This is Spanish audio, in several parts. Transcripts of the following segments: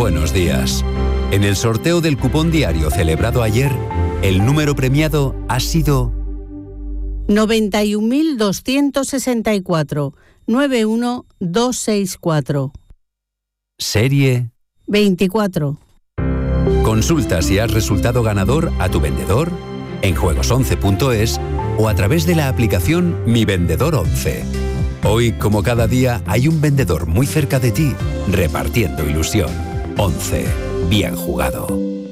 buenos días. En el sorteo del cupón diario celebrado ayer, el número premiado ha sido 91.264 91264. Serie 24. Consulta si has resultado ganador a tu vendedor, en juegos11.es o a través de la aplicación Mi Vendedor 11. Hoy, como cada día, hay un vendedor muy cerca de ti, repartiendo ilusión. 11. Bien jugado.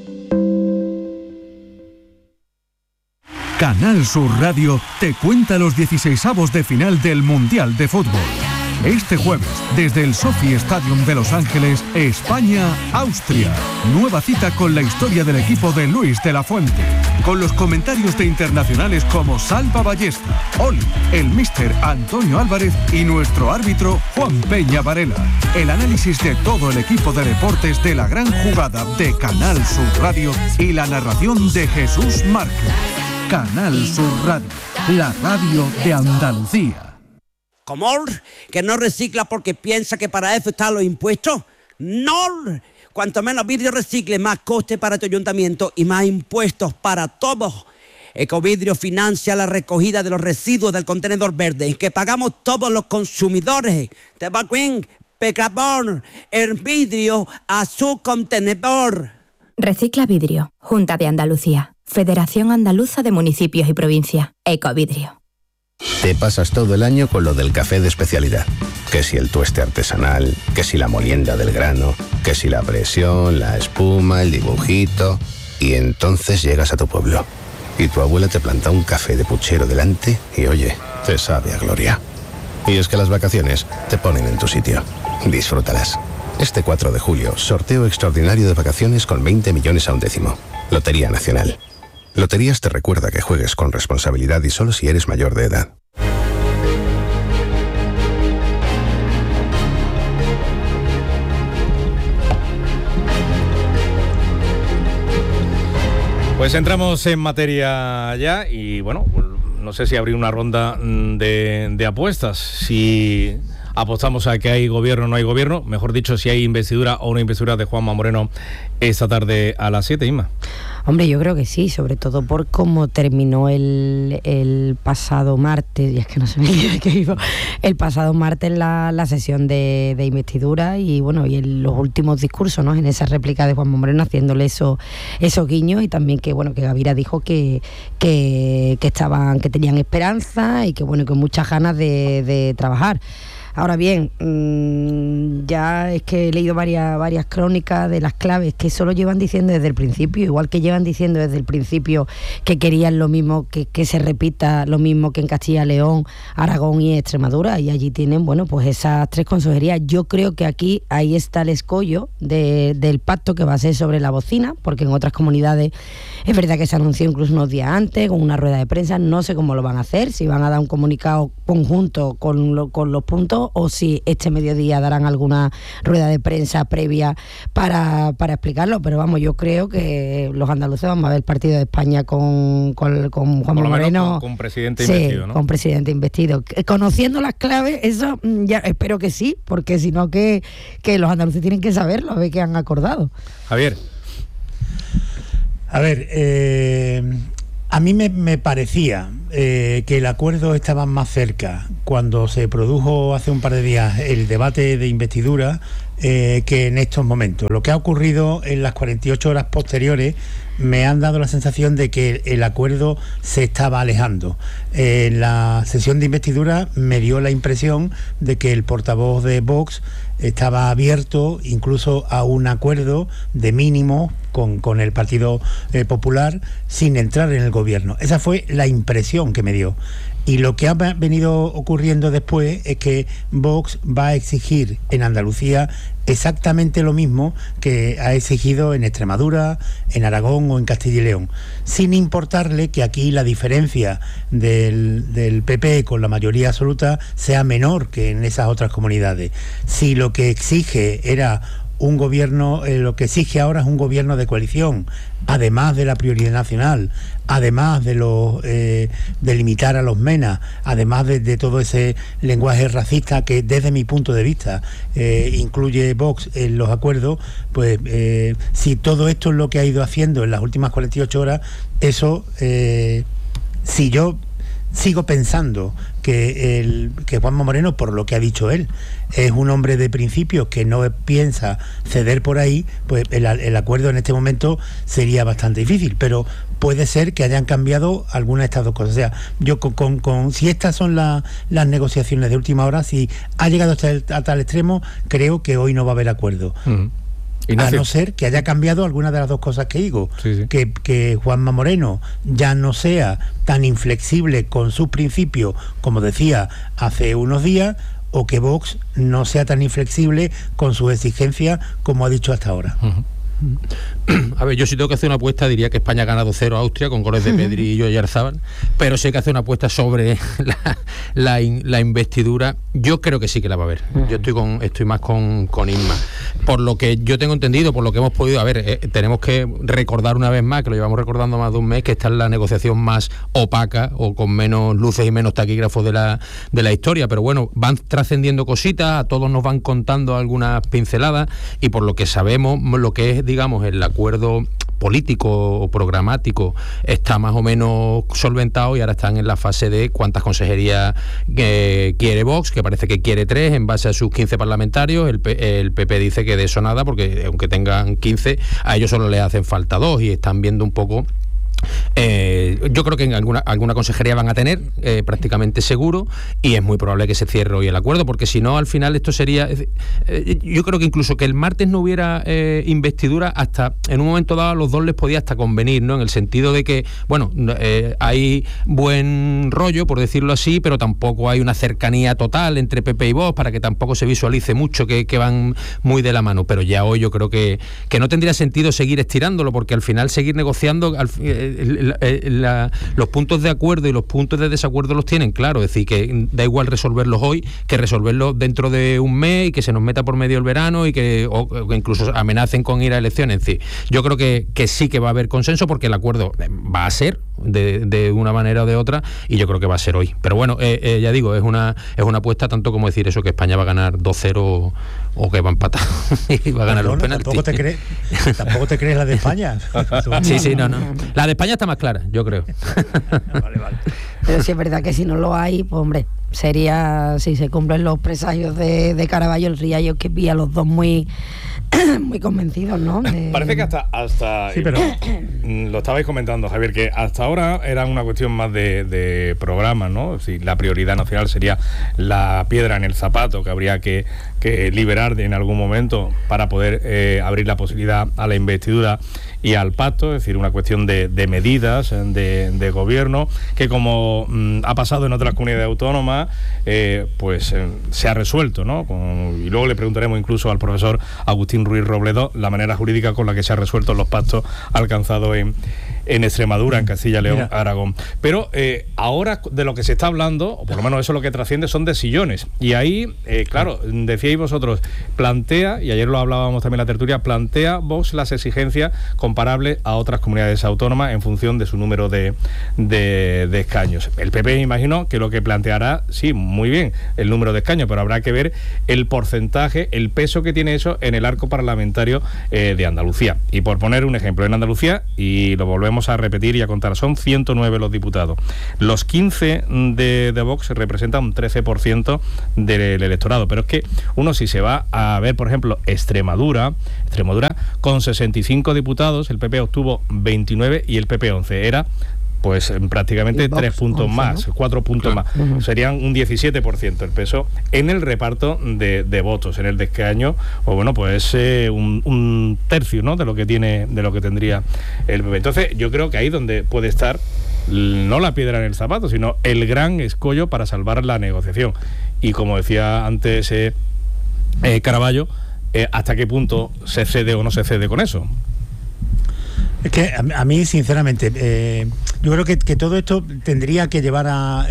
Canal Sur Radio te cuenta los 16avos de final del Mundial de Fútbol. Este jueves, desde el Sophie Stadium de Los Ángeles, España-Austria. Nueva cita con la historia del equipo de Luis de la Fuente. Con los comentarios de internacionales como Salva Ballesta, Oli, el míster Antonio Álvarez y nuestro árbitro Juan Peña Varela. El análisis de todo el equipo de deportes de la gran jugada de Canal Sur Radio y la narración de Jesús Márquez. Canal Sur Radio, la radio de Andalucía. ¿Cómo? ¿Que no recicla porque piensa que para eso están los impuestos? ¡No! Cuanto menos vidrio recicle, más coste para tu ayuntamiento y más impuestos para todos. Ecovidrio financia la recogida de los residuos del contenedor verde que pagamos todos los consumidores. Te va bien, pecador, el vidrio a su contenedor. Recicla vidrio. Junta de Andalucía. Federación Andaluza de Municipios y Provincias. Ecovidrio. Te pasas todo el año con lo del café de especialidad. Que si el tueste artesanal, que si la molienda del grano, que si la presión, la espuma, el dibujito. Y entonces llegas a tu pueblo. Y tu abuela te planta un café de puchero delante y oye, te sabe a gloria. Y es que las vacaciones te ponen en tu sitio. Disfrútalas. Este 4 de julio, sorteo extraordinario de vacaciones con 20 millones a un décimo. Lotería Nacional. Loterías te recuerda que juegues con responsabilidad y solo si eres mayor de edad. Pues entramos en materia ya y bueno, no sé si abrir una ronda de apuestas. Si apostamos a que hay gobierno o no hay gobierno, mejor dicho, si hay investidura o no investidura de Juanma Moreno esta tarde a las 7, Inma. Hombre, yo creo que sí, sobre todo por cómo terminó el pasado martes, y es que no sé de qué vivo, el pasado martes la sesión de investidura y bueno, y en los últimos discursos, ¿no? En esa réplica de Juanma Moreno haciéndole esos guiños, y también que bueno, que Gavira dijo que tenían esperanza y que bueno, que muchas ganas de trabajar. Ahora bien, ya es que he leído varias crónicas de las claves que solo llevan diciendo desde el principio, igual que llevan diciendo desde el principio que querían lo mismo, que se repita lo mismo que en Castilla y León, Aragón y Extremadura, y allí tienen, bueno, pues esas tres consejerías. Yo creo que aquí ahí está el escollo del pacto que va a ser sobre la bocina, porque en otras comunidades es verdad que se anunció incluso unos días antes, con una rueda de prensa, no sé cómo lo van a hacer, si van a dar un comunicado conjunto con los puntos, o si este mediodía darán alguna rueda de prensa previa para explicarlo, pero vamos, yo creo que los andaluces vamos a ver el partido de España con Juanma Moreno, con presidente investido, ¿no? Con presidente investido. Conociendo las claves, eso ya espero que sí, porque si no que los andaluces tienen que saberlo, a ver qué han acordado. Javier. A ver, a mí me parecía que el acuerdo estaba más cerca cuando se produjo hace un par de días el debate de investidura que en estos momentos. Lo que ha ocurrido en las 48 horas posteriores me han dado la sensación de que el acuerdo se estaba alejando. En la sesión de investidura me dio la impresión de que el portavoz de Vox estaba abierto incluso a un acuerdo de mínimo con el Partido Popular sin entrar en el gobierno. Esa fue la impresión que me dio. Y lo que ha venido ocurriendo después es que Vox va a exigir en Andalucía exactamente lo mismo que ha exigido en Extremadura, en Aragón o en Castilla y León, sin importarle que aquí la diferencia del PP con la mayoría absoluta sea menor que en esas otras comunidades. Si lo que exige era un gobierno, lo que exige ahora es un gobierno de coalición, además de la prioridad nacional, además de limitar a los MENA, además de todo ese lenguaje racista que desde mi punto de vista incluye Vox en los acuerdos, pues si todo esto es lo que ha ido haciendo en las últimas 48 horas, eso, si yo sigo pensando que Juanma Moreno, por lo que ha dicho él, es un hombre de principios que no piensa ceder por ahí, pues el acuerdo en este momento sería bastante difícil, pero puede ser que hayan cambiado algunas de estas dos cosas. O sea, yo si estas son las negociaciones de última hora, si ha llegado a tal extremo, creo que hoy no va a haber acuerdo. A no ser que haya cambiado alguna de las dos cosas que digo, sí. Que Juanma Moreno ya no sea tan inflexible con sus principios como decía hace unos días, o que Vox no sea tan inflexible con sus exigencias como ha dicho hasta ahora. A ver, yo si tengo que hacer una apuesta diría que España ha ganado 0 a Austria con goles de Pedri y Oyarzabal, pero si hay que hacer una apuesta sobre la investidura, yo creo que sí que la va a haber. Yo estoy más con Inma. Por lo que yo tengo entendido, por lo que hemos podido, tenemos que recordar una vez más, que lo llevamos recordando más de un mes, que esta es la negociación más opaca o con menos luces y menos taquígrafos de la historia, pero bueno, van trascendiendo cositas, a todos nos van contando algunas pinceladas, y por lo que sabemos, lo que es, digamos, el acuerdo político o programático está más o menos solventado, y ahora están en la fase de cuántas consejerías quiere Vox, que parece que quiere 3 en base a sus 15 parlamentarios. El PP dice que de eso nada, porque aunque tengan 15, a ellos solo les hacen falta 2, y están viendo un poco. Yo creo que en alguna consejería van a tener, prácticamente seguro, y es muy probable que se cierre hoy el acuerdo, porque si no, al final esto sería, yo creo que incluso que el martes no hubiera investidura, hasta en un momento dado a los dos les podía hasta convenir, ¿no? En el sentido de que, bueno, hay buen rollo, por decirlo así, pero tampoco hay una cercanía total entre PP y Vox, para que tampoco se visualice mucho que van muy de la mano. Pero ya hoy yo creo que no tendría sentido seguir estirándolo, porque al final seguir negociando, los puntos de acuerdo y los puntos de desacuerdo los tienen claro, es decir, que da igual resolverlos hoy que resolverlos dentro de un mes, y que se nos meta por medio el verano, y que incluso amenacen con ir a elecciones. Es decir, yo creo que sí que va a haber consenso, porque el acuerdo va a ser de una manera o de otra, y yo creo que va a ser hoy. Pero bueno, ya digo, es una apuesta, tanto como decir eso, que España va a ganar 2-0 o que va a empatar y va a ganar los penaltis. Tampoco te crees la de España. Sí, no. La de España está más clara, yo creo. Vale. Pero sí es verdad que si no lo hay, pues hombre, sería, si se cumplen los presagios de Caraballo, el Riallo, que vi a los dos muy convencidos, ¿no? Parece que hasta sí, pero lo estabais comentando, Javier, que hasta ahora era una cuestión más de programa, ¿no? Es decir, la prioridad nacional sería la piedra en el zapato que habría que liberar en algún momento para poder abrir la posibilidad a la investidura y al pacto, es decir, una cuestión de medidas de gobierno, que como ha pasado en otras comunidades autónomas, se ha resuelto, ¿no? Y luego le preguntaremos incluso al profesor Agustín Ruiz Robledo la manera jurídica con la que se han resuelto los pactos alcanzados en Extremadura, en Castilla, León, Aragón. Pero ahora de lo que se está hablando, o por lo menos eso es lo que trasciende, son de sillones. Y ahí, claro, decíais vosotros, plantea, y ayer lo hablábamos también en la tertulia, plantea Vox las exigencias comparables a otras comunidades autónomas en función de su número de escaños. El PP, me imagino, que lo que planteará, sí, muy bien, el número de escaños, pero habrá que ver el porcentaje, el peso que tiene eso en el arco parlamentario de Andalucía. Y por poner un ejemplo, en Andalucía, y lo volvemos a repetir y a contar, son 109 los diputados. Los 15 de Vox representan un 13% del electorado, pero es que uno, si se va a ver, por ejemplo, Extremadura con 65 diputados, el PP obtuvo 29 y el PP 11. Era pues prácticamente 3 puntos 11, más, ¿no? 4 puntos más. Serían un 17% el peso en el reparto de votos, en el de escaño, o bueno, pues un tercio, ¿no?, de lo que tendría el PP. Entonces, yo creo que ahí donde puede estar no la piedra en el zapato, sino el gran escollo para salvar la negociación. Y como decía antes Caraballo, ¿hasta qué punto se cede o no se cede con eso? Es que a mí, sinceramente, yo creo que todo esto tendría que llevar a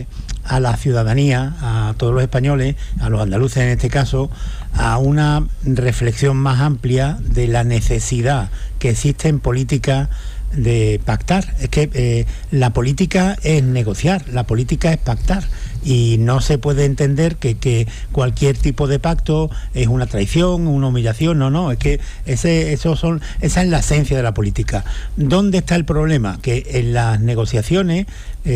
la ciudadanía, a todos los españoles, a los andaluces en este caso, a una reflexión más amplia de la necesidad que existe en política de pactar. Es que la política es negociar, la política es pactar, y no se puede entender que cualquier tipo de pacto es una traición, una humillación. No, es que esa es la esencia de la política. ¿Dónde está el problema? Que en las negociaciones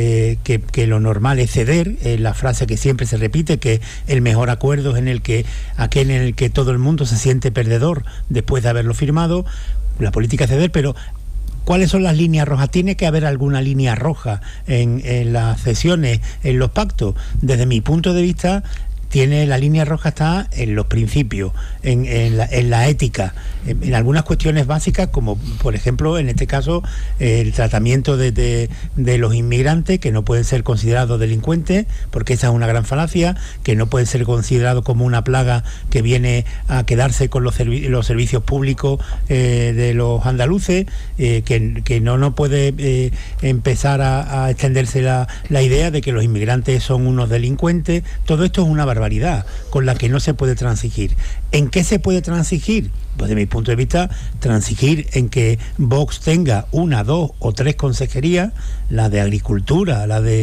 que lo normal es ceder, la frase que siempre se repite, que el mejor acuerdo es aquel en el que todo el mundo se siente perdedor después de haberlo firmado. La política es ceder, pero ¿cuáles son las líneas rojas? ¿Tiene que haber alguna línea roja en las cesiones, en los pactos? Desde mi punto de vista, la línea roja está en los principios, en la ética, en algunas cuestiones básicas, como por ejemplo en este caso el tratamiento de los inmigrantes, que no pueden ser considerados delincuentes, porque esa es una gran falacia, que no pueden ser considerados como una plaga que viene a quedarse con los servicios públicos de los andaluces, que no puede empezar a extenderse la idea de que los inmigrantes son unos delincuentes. Todo esto es una barbaridad con la que no se puede transigir. ¿En qué se puede transigir? Pues de mi punto de vista, transigir en que Vox tenga 1, 2 o 3 consejerías, la de Agricultura, la de,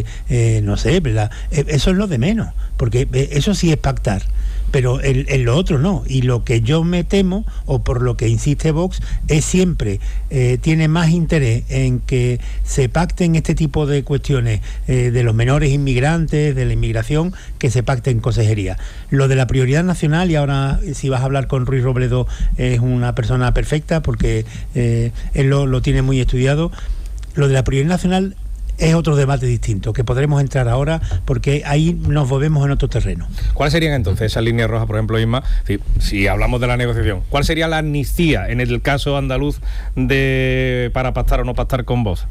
eso es lo de menos, porque eso sí es pactar. Pero en lo otro no, y lo que yo me temo, o por lo que insiste Vox, es siempre, tiene más interés en que se pacten este tipo de cuestiones de los menores inmigrantes, de la inmigración, que se pacte en consejería. Lo de la prioridad nacional, y ahora si vas a hablar con Ruiz Robledo, es una persona perfecta, porque él lo tiene muy estudiado. Lo de la prioridad nacional es otro debate distinto, que podremos entrar ahora, porque ahí nos volvemos en otro terreno. ¿Cuáles serían entonces esas líneas rojas, por ejemplo, Isma? Si hablamos de la negociación, ¿cuál sería la amnistía en el caso andaluz para pactar o no pactar con Vox?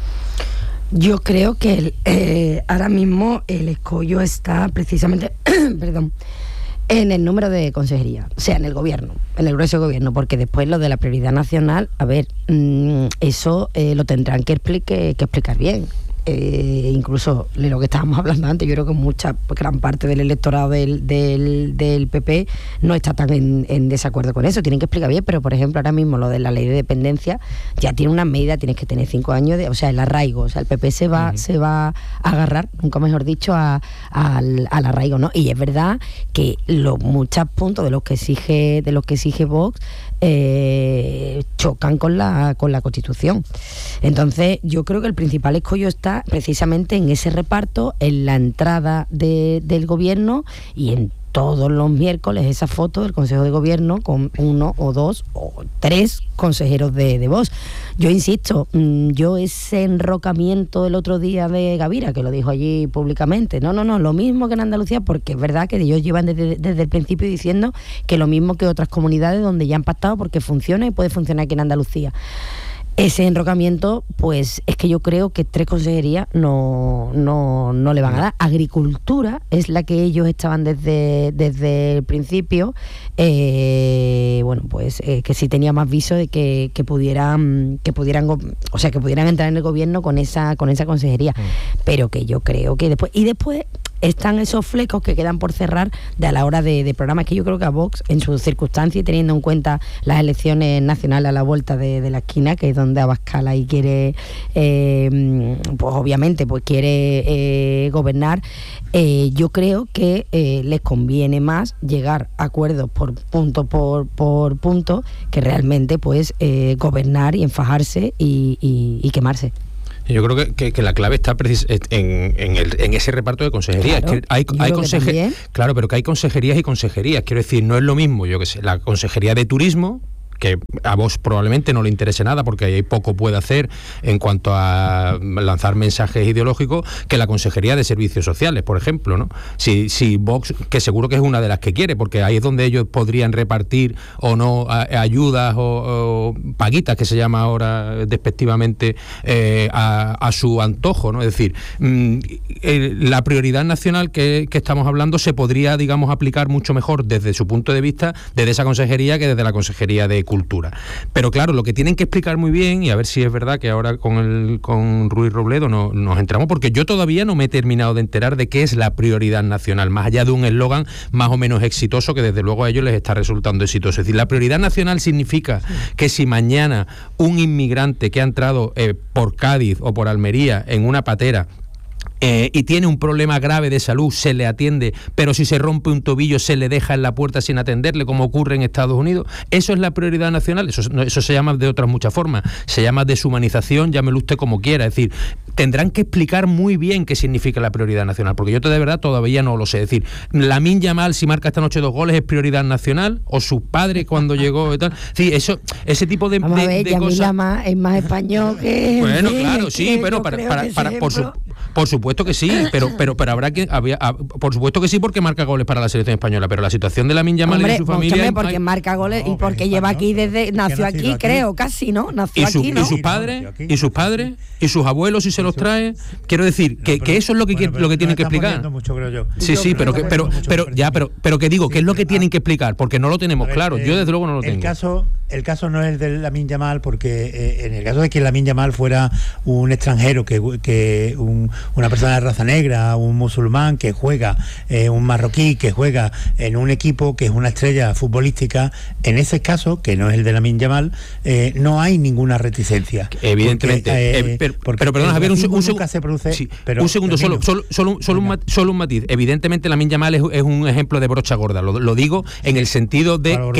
Yo creo que ahora mismo el escollo está precisamente perdón, en el número de consejerías, o sea, en el gobierno, en el grueso gobierno, porque después lo de la prioridad nacional, a ver, eso lo tendrán que explicar bien. Incluso de lo que estábamos hablando antes, yo creo que gran parte del electorado del PP no está tan en desacuerdo con eso, tienen que explicar bien, pero por ejemplo ahora mismo lo de la ley de dependencia ya tiene una medida, tienes que tener 5 años el arraigo, o sea, el PP se va a agarrar, nunca mejor dicho, al arraigo, ¿no? Y es verdad que muchos puntos de los que exige Vox chocan con la Constitución. Entonces yo creo que el principal escollo está precisamente en ese reparto, en la entrada del gobierno, y en todos los miércoles esa foto del Consejo de Gobierno con 1 o 2 o 3 consejeros de Vox. Yo insisto, yo ese enrocamiento el otro día de Gavira, que lo dijo allí públicamente, no, lo mismo que en Andalucía, porque es verdad que ellos llevan desde el principio diciendo que lo mismo que otras comunidades donde ya han pactado porque funciona y puede funcionar aquí en Andalucía. Ese enrocamiento, pues es que yo creo que 3 consejerías no le van a dar. Agricultura es la que ellos estaban desde el principio, que sí tenía más viso de que pudieran entrar en el gobierno con esa consejería, pero que yo creo que después están esos flecos que quedan por cerrar a la hora de programas, que yo creo que a Vox, en sus circunstancias y teniendo en cuenta las elecciones nacionales a la vuelta de la esquina, que es donde Abascal ahí quiere, pues obviamente quiere gobernar, yo creo que les conviene más llegar a acuerdos por punto que realmente pues gobernar y enfajarse y quemarse. Yo creo que la clave está en ese reparto de consejerías. Claro, es que claro, pero que hay consejerías y consejerías. Quiero decir, no es lo mismo, la consejería de turismo, que a vos probablemente no le interese nada porque ahí poco puede hacer en cuanto a lanzar mensajes ideológicos, que la Consejería de Servicios Sociales, por ejemplo, ¿no? Si Vox, que seguro que es una de las que quiere, porque ahí es donde ellos podrían repartir o no ayudas o paguitas, que se llama ahora despectivamente, a su antojo, ¿no? Es decir, la prioridad nacional que estamos hablando se podría, digamos, aplicar mucho mejor desde su punto de vista, desde esa consejería, que desde la Consejería de cultura. Pero claro, lo que tienen que explicar muy bien, y a ver si es verdad que ahora con Ruiz Robledo nos entramos, porque yo todavía no me he terminado de enterar de qué es la prioridad nacional, más allá de un eslogan más o menos exitoso que desde luego a ellos les está resultando exitoso. Es decir, la prioridad nacional significa que si mañana un inmigrante que ha entrado por Cádiz o por Almería en una patera y tiene un problema grave de salud, se le atiende, pero si se rompe un tobillo se le deja en la puerta sin atenderle, como ocurre en Estados Unidos. Eso es la prioridad nacional. Eso se llama de otras muchas formas, se llama deshumanización, llámelo usted como quiera. Es decir, tendrán que explicar muy bien qué significa la prioridad nacional, porque yo de verdad todavía no lo sé. Es decir, Lamine Yamal, si marca esta noche 2 goles, ¿es prioridad nacional? ¿O su padre cuando llegó y tal? Sí, ese tipo de Vamos a ver, de cosas. Es más español que... Bueno, claro, sí, pero por supuesto que sí, pero habrá que por supuesto que sí, porque marca goles para la selección española, pero la situación de Lamine Yamal y de su familia, porque marca goles y porque lleva aquí nació aquí, creo, casi, ¿no? Nació aquí, ¿no? Y sus padres y sus abuelos, si se los trae, quiero decir que eso es lo que tienen que explicar. Mucho, creo yo. Sí, pero que digo, ¿qué es lo que tienen que explicar? Porque no lo tenemos claro. Yo desde luego no lo tengo. El caso no es el de Lamine Yamal, porque en el caso de que Lamine Yamal fuera un extranjero, una persona de raza negra, un musulmán que juega, un marroquí que juega en un equipo que es una estrella futbolística, en ese caso, que no es el de Lamine Yamal, no hay ninguna reticencia. Evidentemente. Pero perdona, Javier, un segundo, solo un matiz. Evidentemente Lamine Yamal es un ejemplo de brocha gorda. Lo digo en el sentido de que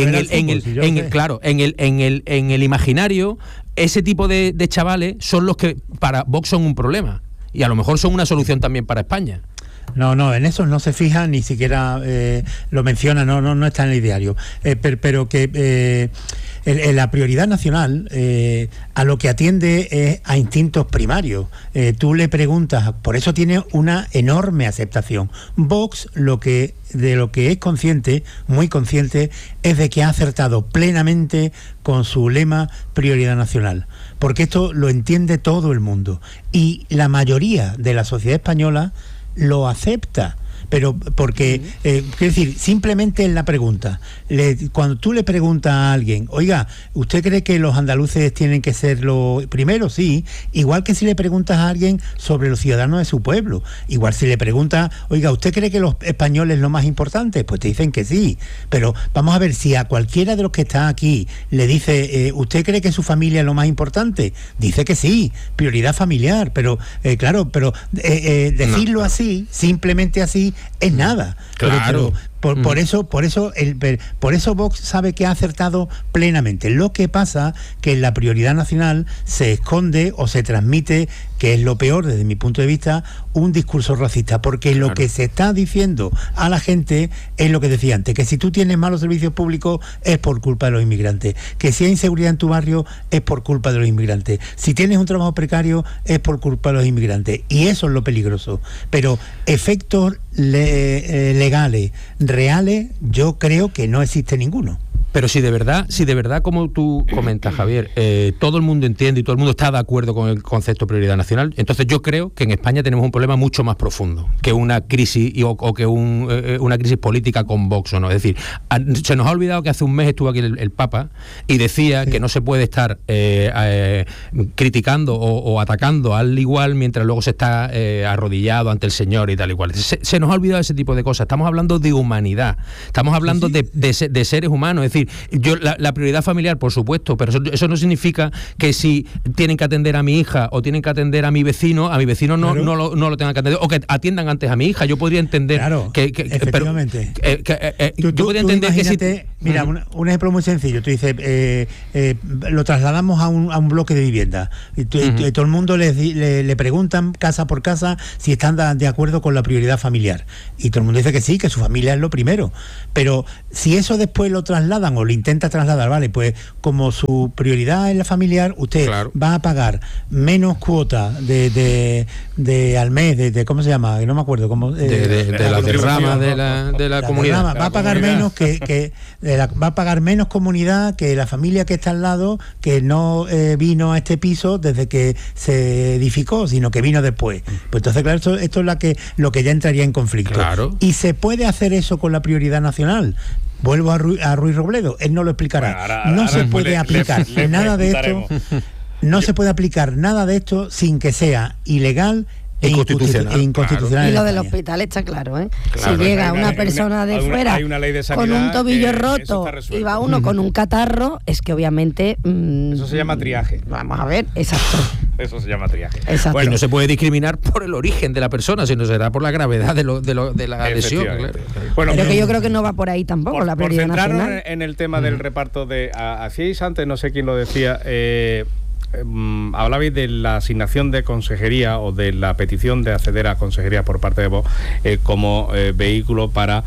en el imaginario, ese tipo de chavales son los que para Vox son un problema. Y a lo mejor son una solución también para España. No, en eso no se fija, ni siquiera lo menciona, no está en el diario. Pero que la prioridad nacional a lo que atiende es a instintos primarios. Tú le preguntas, por eso tiene una enorme aceptación. Vox de lo que es consciente, muy consciente, es de que ha acertado plenamente con su lema prioridad nacional, porque esto lo entiende todo el mundo y la mayoría de la sociedad española lo acepta. Pero porque, quiero decir, simplemente en la pregunta, cuando tú le preguntas a alguien, oiga, ¿usted cree que los andaluces tienen que ser lo primero? Sí, igual que si le preguntas a alguien sobre los ciudadanos de su pueblo, igual si le preguntas, oiga, ¿usted cree que los españoles es lo más importante? Pues te dicen que sí, pero vamos a ver, si a cualquiera de los que está aquí le dice, ¿usted cree que su familia es lo más importante? Dice que sí, prioridad familiar, pero decirlo así, simplemente así, es nada. Claro. Por eso Vox sabe que ha acertado plenamente. Lo que pasa que en la prioridad nacional se esconde o se transmite, que es lo peor desde mi punto de vista, un discurso racista, porque lo que se está diciendo a la gente es lo que decía antes, que si tú tienes malos servicios públicos es por culpa de los inmigrantes, que si hay inseguridad en tu barrio es por culpa de los inmigrantes, si tienes un trabajo precario es por culpa de los inmigrantes, y eso es lo peligroso. Pero efectos legales, reales, yo creo que no existe ninguno. Pero si de verdad, como tú comentas, Javier, todo el mundo entiende y todo el mundo está de acuerdo con el concepto de prioridad nacional, entonces yo creo que en España tenemos un problema mucho más profundo que una crisis o que una crisis política con Vox o no. Es decir, se nos ha olvidado que hace un mes estuvo aquí el Papa y decía que no se puede estar criticando o atacando al igual mientras luego se está arrodillado ante el Señor y tal y cual. Se nos ha olvidado ese tipo de cosas. Estamos hablando de humanidad, estamos hablando de seres humanos. Es decir, la prioridad familiar, por supuesto, pero eso no significa que si tienen que atender a mi hija o tienen que atender a mi vecino no lo tengan que atender, o que atiendan antes a mi hija. Yo podría entender efectivamente. Yo podría entender que si... Mira, un ejemplo muy sencillo. Tú dices, lo trasladamos a un bloque de vivienda y todo el mundo le preguntan casa por casa si están de acuerdo con la prioridad familiar, y todo el mundo dice que sí, que su familia es lo primero. Pero si eso después lo trasladan o lo intenta trasladar, vale, pues como su prioridad es la familiar, usted va a pagar menos cuota de al mes, de ¿cómo se llama? No me acuerdo cómo, de la derrama de la comunidad. Va a pagar menos va a pagar menos comunidad que la familia que está al lado, que no vino a este piso desde que se edificó, sino que vino después. Pues entonces, claro, esto es lo que ya entraría en conflicto. Claro. Y se puede hacer eso con la prioridad nacional. Vuelvo a Ruiz Robledo, él no lo explicará. Bueno, no se puede aplicar nada de esto. No se puede aplicar nada de esto sin que sea ilegal e inconstitucional. Claro. Y lo del hospital está claro, ¿eh? Claro, si llega una persona de fuera con un tobillo roto y va uno con un catarro, es que obviamente... eso se llama triaje. Vamos a ver, exacto. Eso se llama triaje. Exacto. Bueno, y no se puede discriminar por el origen de la persona, sino será por la gravedad de la lesión. Claro. Bueno, pero que yo creo que no va por ahí tampoco, la prioridad nacional. Por centrarnos en el tema del reparto de... Hacíais antes, no sé quién lo decía... hablabais de la asignación de consejería o de la petición de acceder a consejería por parte de Vox como vehículo para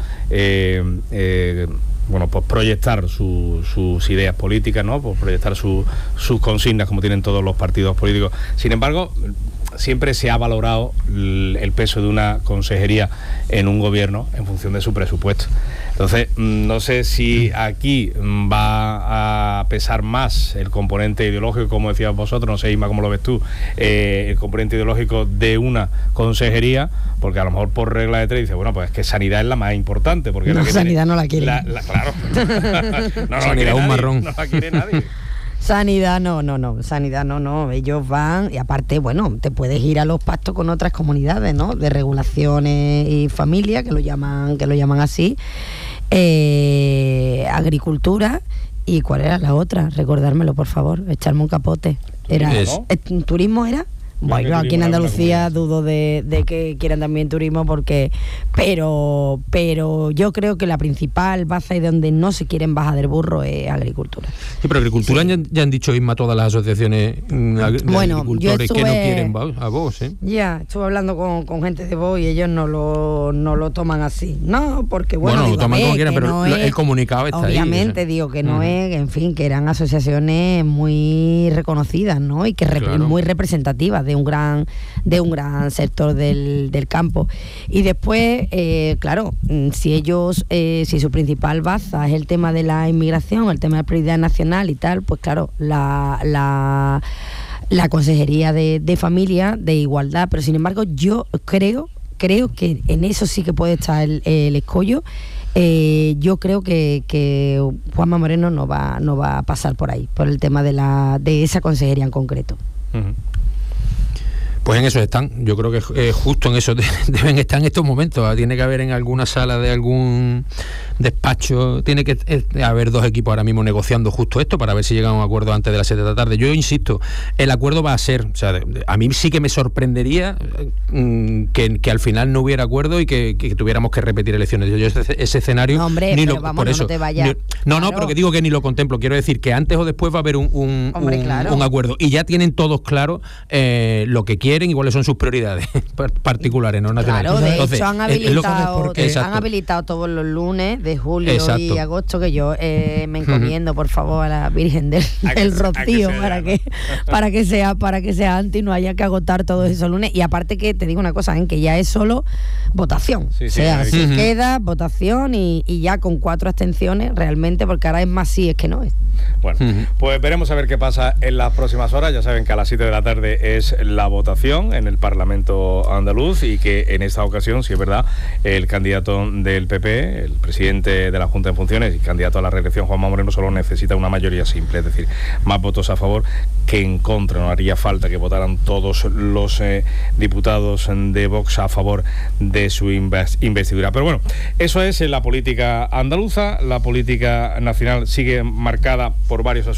pues proyectar sus ideas políticas, ¿no? Pues proyectar sus consignas, como tienen todos los partidos políticos. Sin embargo, siempre se ha valorado el peso de una consejería en un gobierno en función de su presupuesto. Entonces, no sé si aquí va a pesar más el componente ideológico, como decías vosotros, no sé, Inma, cómo lo ves tú, el componente ideológico de una consejería, porque a lo mejor por regla de tres dice, bueno, pues es que sanidad es la más importante. Porque no, sanidad no la quiere. Claro. No, sanidad un marrón. No la quiere nadie. Sanidad no, ellos van, y aparte, bueno, te puedes ir a los pactos con otras comunidades, ¿no? De regulaciones y familia, que lo llaman así, agricultura, y ¿cuál era la otra? Recordármelo, por favor, echarme un capote. ¿Turismo era? Bueno, aquí en Andalucía dudo de que quieran también turismo, porque pero yo creo que la principal base y donde no se quieren bajar del burro es agricultura. Sí, pero agricultura ya han dicho, Isma, todas las asociaciones de agricultores que no quieren a Vox, ¿eh? Ya, estuve hablando con gente de Vox y ellos no lo toman así. No, porque bueno lo toman como quieran, pero no el comunicado está ahí. Obviamente, digo que no es, en fin, que eran asociaciones muy reconocidas, ¿no? Y que muy representativas de un gran sector del campo. Y después, claro, si su principal baza es el tema de la inmigración, el tema de prioridad nacional y tal, pues claro, la consejería de familia, de igualdad, pero sin embargo yo creo que en eso sí que puede estar el escollo. Yo creo que Juanma Moreno no va a pasar por ahí, por el tema de esa consejería en concreto. Uh-huh. Pues en eso están, yo creo que justo en eso deben estar en estos momentos. Tiene que haber en alguna sala de algún despacho, tiene que haber dos equipos ahora mismo negociando justo esto para ver si llegan a un acuerdo antes de las 7 de la tarde. Yo insisto, el acuerdo va a ser, o sea, a mí sí que me sorprendería que al final no hubiera acuerdo y que tuviéramos que repetir elecciones. Yo ese escenario no, hombre, ni pero lo, vamos, por eso no te vayas. No, pero que digo que ni lo contemplo. Quiero decir que antes o después va a haber un acuerdo y ya tienen todos claro lo que quieren y cuáles son sus prioridades particulares, no nacionales. Claro, de Entonces, hecho han habilitado todos los lunes de julio y agosto, que yo me encomiendo, por favor, a la Virgen del Rocío para que sea antes y no haya que agotar todos esos lunes. Y aparte que te digo una cosa, que ya es solo votación, queda votación y ya con 4 abstenciones realmente, porque ahora es más sí, es que no es. Bueno, pues veremos a ver qué pasa en las próximas horas. Ya saben que a las 7 de la tarde es la votación en el Parlamento andaluz y que en esta ocasión, si es verdad, el candidato del PP, el presidente de la Junta en funciones y candidato a la reelección, Juanma Moreno, solo necesita una mayoría simple, es decir, más votos a favor que en contra. No haría falta que votaran todos los diputados de Vox a favor de su investidura. Pero bueno, eso es la política andaluza. La política nacional sigue marcada por varios asuntos.